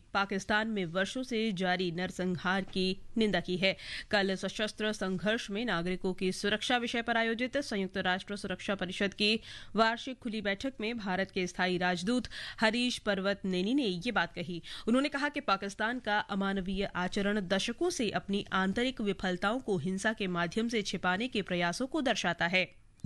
पाकिस्तान में वर्षों से जारी नरसंहार की निंदा की है। कल सशस्त्र संघर्ष में नागरिकों की सुरक्षा विषय पर आयोजित संयुक्त राष्ट्र सुरक्षा परिषद की वार्षिक खुली बैठक में भारत के स्थायी राजदूत हरीश पर्वतनेनी ने ये बात कही। उन्होंने कहा कि पाकिस्तान का अमानवीय आचरण दशकों से अपनी आंतरिक विफलताओं को हिंसा के माध्यम से छिपाने के प्रयासों को दर्शाता है।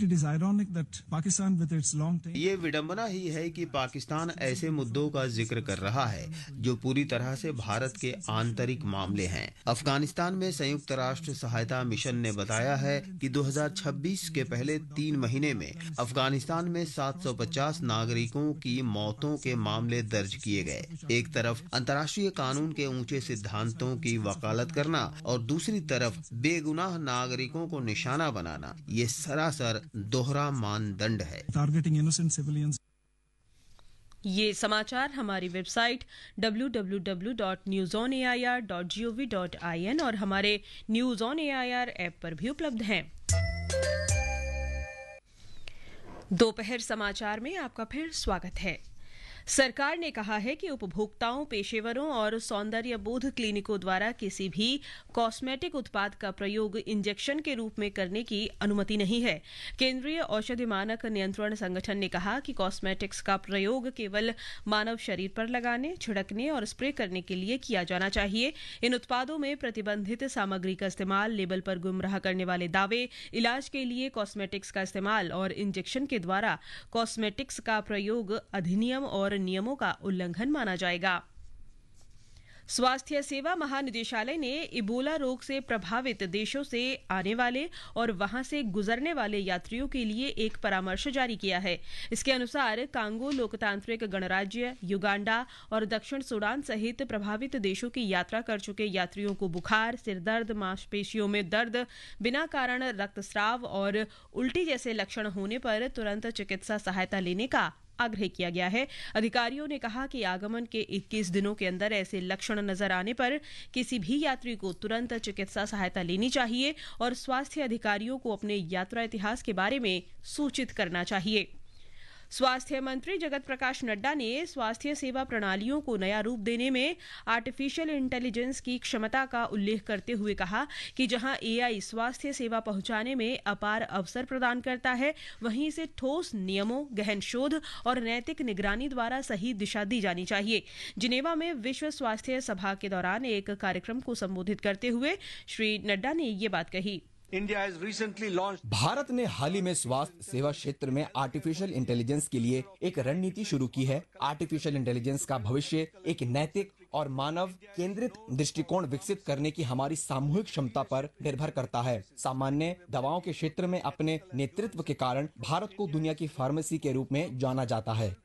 ये विडंबना ही है कि पाकिस्तान ऐसे मुद्दों का जिक्र कर रहा है जो पूरी तरह से भारत के आंतरिक मामले हैं। अफगानिस्तान में संयुक्त राष्ट्र सहायता मिशन ने बताया है कि 2026 के पहले 3 महीने में अफगानिस्तान में 750 नागरिकों की मौतों के मामले दर्ज किए गए। एक तरफ अंतर्राष्ट्रीय कानून के ऊंचे सिद्धांतों की वकालत करना और दूसरी तरफ बेगुनाह नागरिकों को निशाना बनाना, ये सरासर दोहरा मानदंड है। ये समाचार हमारी वेबसाइट www.newsonair.gov.in और हमारे न्यूज ऑन एआईआर ऐप पर भी उपलब्ध हैं। दोपहर समाचार में आपका फिर स्वागत है। सरकार ने कहा है कि उपभोक्ताओं, पेशेवरों और सौंदर्य बोध क्लिनिकों द्वारा किसी भी कॉस्मेटिक उत्पाद का प्रयोग इंजेक्शन के रूप में करने की अनुमति नहीं है। केंद्रीय औषधि मानक नियंत्रण संगठन ने कहा कि कॉस्मेटिक्स का प्रयोग केवल मानव शरीर पर लगाने, छिड़कने और स्प्रे करने के लिए किया जाना चाहिए। इन उत्पादों में प्रतिबंधित सामग्री का इस्तेमाल, लेबल पर गुमराह करने वाले दावे, इलाज के लिए कॉस्मेटिक्स का इस्तेमाल और इंजेक्शन के द्वारा कॉस्मेटिक्स का प्रयोग अधिनियम और नियमों का उल्लंघन माना जाएगा। स्वास्थ्य सेवा महानिदेशालय ने इबोला रोग से प्रभावित देशों से आने वाले और वहां से गुजरने वाले यात्रियों के लिए एक परामर्श जारी किया है। इसके अनुसार कांगो लोकतांत्रिक गणराज्य, युगांडा और दक्षिण सूडान सहित प्रभावित देशों की यात्रा कर चुके यात्रियों को बुखार, सिरदर्द, मांसपेशियों में दर्द, बिना कारण रक्तस्राव और उल्टी जैसे लक्षण होने पर तुरंत चिकित्सा सहायता लेने का आग्रह किया गया है। अधिकारियों ने कहा कि आगमन के 21 दिनों के अंदर ऐसे लक्षण नजर आने पर किसी भी यात्री को तुरंत चिकित्सा सहायता लेनी चाहिए और स्वास्थ्य अधिकारियों को अपने यात्रा इतिहास के बारे में सूचित करना चाहिए। स्वास्थ्य मंत्री जगत प्रकाश नड्डा ने स्वास्थ्य सेवा प्रणालियों को नया रूप देने में आर्टिफिशियल इंटेलिजेंस की क्षमता का उल्लेख करते हुए कहा कि जहां एआई स्वास्थ्य सेवा पहुंचाने में अपार अवसर प्रदान करता है, वहीं इसे ठोस नियमों, गहन शोध और नैतिक निगरानी द्वारा सही दिशा दी जानी चाहिए। जिनेवा में विश्व स्वास्थ्य सभा के दौरान एक कार्यक्रम को संबोधित करते हुए श्री नड्डा ने ये बात कही। भारत ने हाल ही में स्वास्थ्य सेवा क्षेत्र में आर्टिफिशियल इंटेलिजेंस के लिए एक रणनीति शुरू की है। आर्टिफिशियल इंटेलिजेंस का भविष्य एक नैतिक और मानव केंद्रित दृष्टिकोण विकसित करने की हमारी सामूहिक क्षमता पर निर्भर करता है। सामान्य दवाओं के क्षेत्र में अपने नेतृत्व के कारण भारत को दुनिया की फार्मेसी के रूप में जाना जाता है।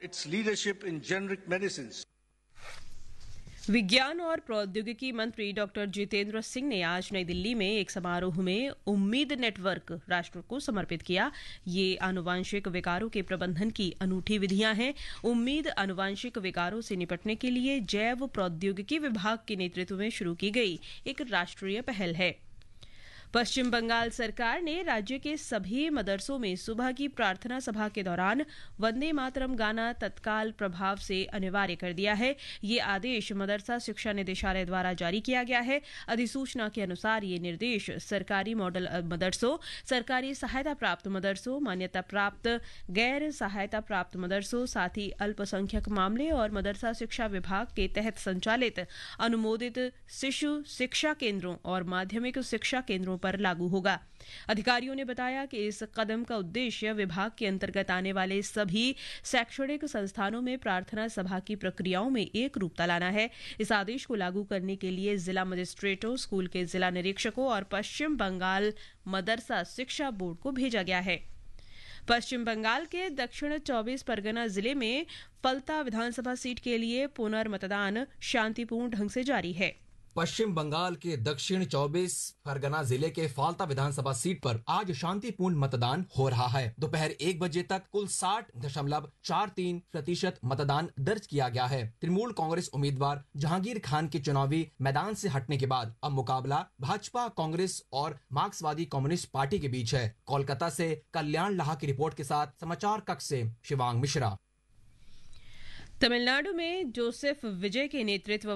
विज्ञान और प्रौद्योगिकी मंत्री डॉक्टर जितेंद्र सिंह ने आज नई दिल्ली में एक समारोह में उम्मीद नेटवर्क राष्ट्र को समर्पित किया। ये आनुवांशिक विकारों के प्रबंधन की अनूठी विधियां हैं। उम्मीद आनुवांशिक विकारों से निपटने के लिए जैव प्रौद्योगिकी विभाग के नेतृत्व में शुरू की गई एक राष्ट्रीय पहल है। पश्चिम बंगाल सरकार ने राज्य के सभी मदरसों में सुबह की प्रार्थना सभा के दौरान वंदे मातरम गाना तत्काल प्रभाव से अनिवार्य कर दिया है। ये आदेश मदरसा शिक्षा निदेशालय द्वारा जारी किया गया है। अधिसूचना के अनुसार ये निर्देश सरकारी मॉडल मदरसों, सरकारी सहायता प्राप्त मदरसों, मान्यता प्राप्त गैर सहायता प्राप्त मदरसों, साथ ही अल्पसंख्यक मामले और मदरसा शिक्षा विभाग के तहत संचालित अनुमोदित शिशु शिक्षा केंद्रों और माध्यमिक शिक्षा केंद्रों पर लागू होगा। अधिकारियों ने बताया कि इस कदम का उद्देश्य विभाग के अंतर्गत आने वाले सभी शैक्षणिक संस्थानों में प्रार्थना सभा की प्रक्रियाओं में एक रूपता लाना है। इस आदेश को लागू करने के लिए जिला मजिस्ट्रेटों, स्कूल के जिला निरीक्षकों और पश्चिम बंगाल मदरसा शिक्षा बोर्ड को भेजा गया है। पश्चिम बंगाल के दक्षिण 24 परगना जिले में फलता विधानसभा सीट के लिए पुनर्मतदान शांतिपूर्ण ढंग से जारी है। पश्चिम बंगाल के दक्षिण 24 परगना जिले के फाल्ता विधानसभा सीट पर आज शांतिपूर्ण मतदान हो रहा है। दोपहर 1 बजे तक कुल 60.43% मतदान दर्ज किया गया है। तृणमूल कांग्रेस उम्मीदवार जहांगीर खान के चुनावी मैदान से हटने के बाद अब मुकाबला भाजपा, कांग्रेस और मार्क्सवादी कम्युनिस्ट पार्टी के बीच है। कोलकाता से कल्याण लाहा की रिपोर्ट के साथ समाचार कक्ष से शिवांग मिश्रा। तमिलनाडु में जोसेफ विजय के नेतृत्व